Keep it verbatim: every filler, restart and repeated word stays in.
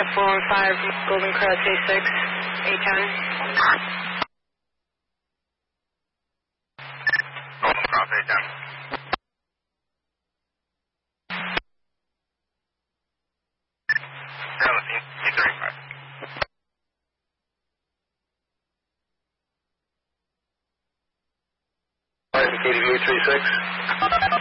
four one five, Golden Cross A six, A ten. Golden Cross A ten. E thirty-five. K D V eight three six.